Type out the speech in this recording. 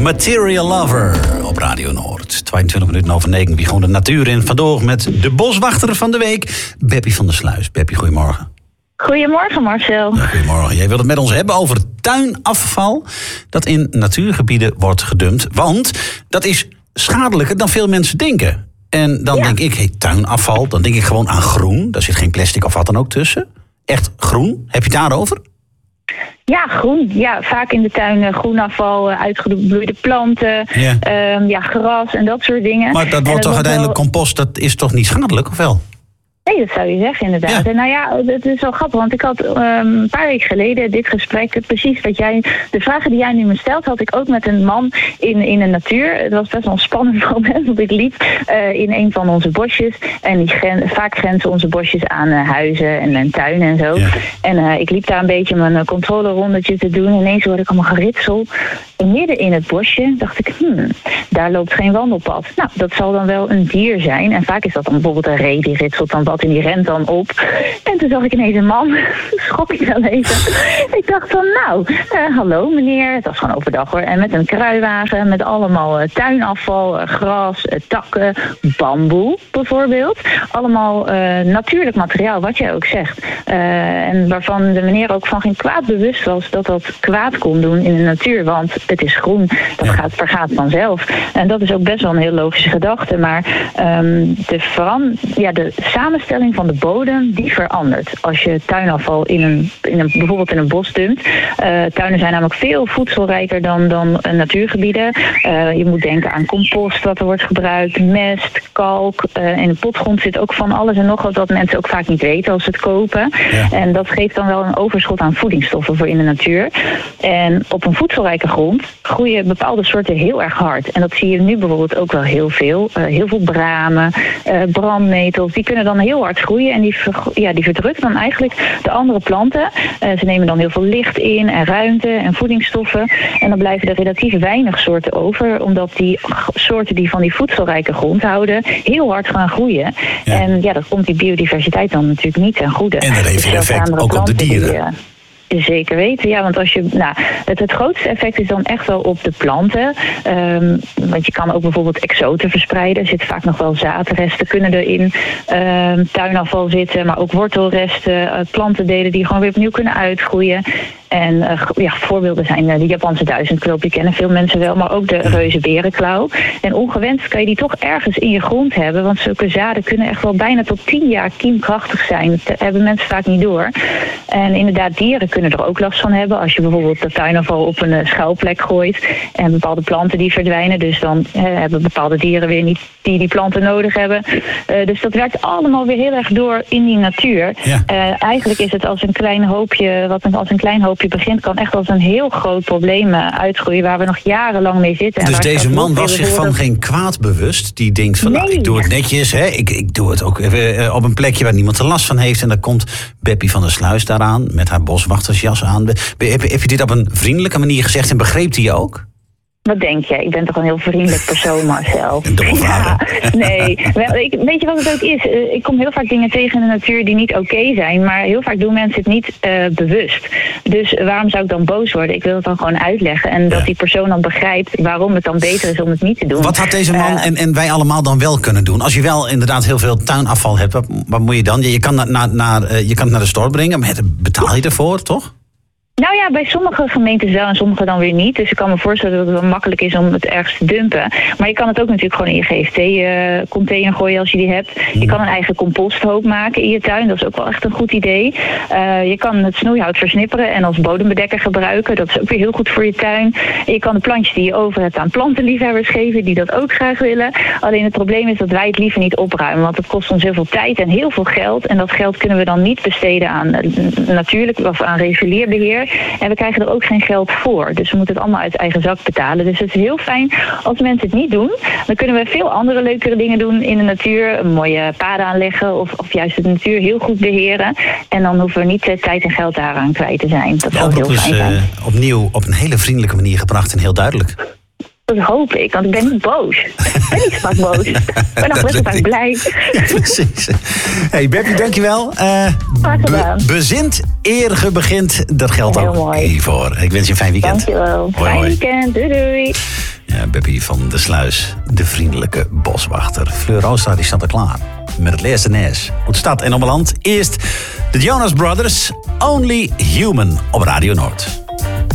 Material Lover op Radio Noord. 22 minuten over 9. Wie gewoon de natuur in. Vandoor met de boswachter van de week, Beppie van der Sluis. Beppie, goedemorgen. Goedemorgen, Marcel. Ja, goedemorgen. Jij wilt het met ons hebben over tuinafval dat in natuurgebieden wordt gedumpt. Want dat is schadelijker dan veel mensen denken. En dan denk ik, tuinafval, dan denk ik gewoon aan groen. Daar zit geen plastic of wat dan ook tussen. Echt groen. Heb je het daarover? Ja, groen. Ja, vaak in de tuin groenafval, uitgebloeide planten, gras en dat soort dingen. Maar dat wordt toch uiteindelijk compost, dat is toch niet schadelijk, of wel? Nee, dat zou je zeggen, inderdaad. Ja. En nou ja, het is wel grappig, want ik had een paar weken geleden dit gesprek, precies wat jij, de vragen die jij nu me stelt, had ik ook met een man in de natuur. Het was best wel een spannend moment, want ik liep in een van onze bosjes. En vaak grenzen onze bosjes aan huizen en tuinen en zo. Ja. En ik liep daar een beetje mijn controlerondetje te doen. Ineens hoorde ik allemaal geritsel. En midden in het bosje dacht ik, daar loopt geen wandelpad. Nou, dat zal dan wel een dier zijn. En vaak is dat dan bijvoorbeeld een ree die ritselt dan wat en die rent dan op. En toen zag ik ineens een man. Schrok ik wel even. Ik dacht van, hallo meneer. Het was gewoon overdag hoor. En met een kruiwagen met allemaal tuinafval, gras, takken, bamboe bijvoorbeeld. Allemaal natuurlijk materiaal, wat jij ook zegt. En waarvan de meneer ook van geen kwaad bewust was dat dat kwaad kon doen in de natuur. Want het is groen, dat vergaat vanzelf. En dat is ook best wel een heel logische gedachte. Maar de samenstelling van de bodem, die verandert. Als je tuinafval bijvoorbeeld in een bos dumpt. Tuinen zijn namelijk veel voedselrijker dan natuurgebieden. Je moet denken aan compost wat er wordt gebruikt, mest, kalk. In de potgrond zit ook van alles en nog wat dat mensen ook vaak niet weten als ze het kopen. Ja. En dat geeft dan wel een overschot aan voedingsstoffen voor in de natuur. En op een voedselrijke grond groeien bepaalde soorten heel erg hard. En dat zie je nu bijvoorbeeld ook wel heel veel. Heel veel bramen, brandnetels, die kunnen dan heel hard groeien. En die verdrukken dan eigenlijk de andere planten. Ze nemen dan heel veel licht in en ruimte en voedingsstoffen. En dan blijven er relatief weinig soorten over. Omdat die soorten die van die voedselrijke grond houden heel hard gaan groeien. Ja. En dat komt die biodiversiteit dan natuurlijk niet ten goede. En dat heeft een effect ook op de dieren. Zeker weten, ja, want als je, het grootste effect is dan echt wel op de planten. Want je kan ook bijvoorbeeld exoten verspreiden. Er zitten vaak nog wel zaadresten, kunnen er in tuinafval zitten, maar ook wortelresten, plantendelen die gewoon weer opnieuw kunnen uitgroeien. En voorbeelden zijn de Japanse duizendkrulp, die kennen veel mensen wel, maar ook de reuze berenklauw. En ongewenst kan je die toch ergens in je grond hebben, want zulke zaden kunnen echt wel bijna tot 10 jaar kiemkrachtig zijn. Dat hebben mensen vaak niet door. En inderdaad, dieren kunnen er ook last van hebben. Als je bijvoorbeeld de tuinafval op een schuilplek gooit en bepaalde planten die verdwijnen, dus dan hebben bepaalde dieren weer niet die planten nodig hebben. Dus dat werkt allemaal weer heel erg door in die natuur. Ja. Eigenlijk is het als een klein hoopje, als een klein hoopje begint, kan echt als een heel groot probleem uitgroeien waar we nog jarenlang mee zitten. Dus deze man was zich van geen kwaad bewust. Die denkt van, ik doe het netjes. Hè? Ik doe het ook even op een plekje waar niemand er last van heeft. En dan komt Beppie van der Sluis daaraan met haar boswachtersjas aan. Heb je dit op een vriendelijke manier gezegd en begreep hij je ook? Wat denk je? Ik ben toch een heel vriendelijk persoon, Marcel. Een domme vraag. Nee. Weet je wat het ook is? Ik kom heel vaak dingen tegen in de natuur die niet oké zijn. Maar heel vaak doen mensen het niet bewust. Dus waarom zou ik dan boos worden? Ik wil het dan gewoon uitleggen. En dat die persoon dan begrijpt waarom het dan beter is om het niet te doen. Wat had deze man en wij allemaal dan wel kunnen doen? Als je wel inderdaad heel veel tuinafval hebt, wat moet je dan? Je kan het naar de store brengen, maar betaal je ervoor, toch? Nou ja, bij sommige gemeentes wel en sommige dan weer niet. Dus ik kan me voorstellen dat het wel makkelijk is om het ergens te dumpen. Maar je kan het ook natuurlijk gewoon in je GFT-container gooien als je die hebt. Je kan een eigen composthoop maken in je tuin. Dat is ook wel echt een goed idee. Je kan het snoeihout versnipperen en als bodembedekker gebruiken. Dat is ook weer heel goed voor je tuin. En je kan de plantjes die je over hebt aan plantenliefhebbers geven die dat ook graag willen. Alleen het probleem is dat wij het liever niet opruimen. Want het kost ons heel veel tijd en heel veel geld. En dat geld kunnen we dan niet besteden aan natuurlijk of aan regulier beheer. En we krijgen er ook geen geld voor. Dus we moeten het allemaal uit eigen zak betalen. Dus het is heel fijn als mensen het niet doen. Dan kunnen we veel andere leukere dingen doen in de natuur. Een mooie paden aanleggen of juist de natuur heel goed beheren. En dan hoeven we niet tijd en geld daaraan kwijt te zijn. Dat zou heel fijn zijn. Opnieuw op een hele vriendelijke manier gebracht en heel duidelijk. Dat hoop ik, want ik ben niet boos. Ik ben niet vaak boos. Ik ben nog best vaak blij. Ja, precies. Hey Beppie, dankjewel. Graag gedaan. Bezint, eer begint. Dat geldt heel ook mooi hiervoor. Ik wens je een fijn weekend. Dankjewel. Fijn weekend. Doei doei. Jaapie van de Sluis, de vriendelijke boswachter. Fleur Roosta die staat er klaar met het laatste nieuws. Uit stad en omland. Eerst de Jonas Brothers, Only Human op Radio Noord.